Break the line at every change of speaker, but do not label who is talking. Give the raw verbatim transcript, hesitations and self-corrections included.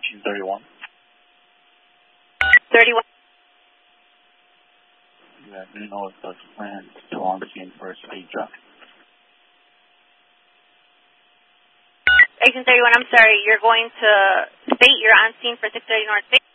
Agent thirty-one.
thirty-one.
Let me know if the plan is still on scene for a speed drop.
Agent thirty-one, I'm sorry, you're going to state you're on scene for six thirty North State?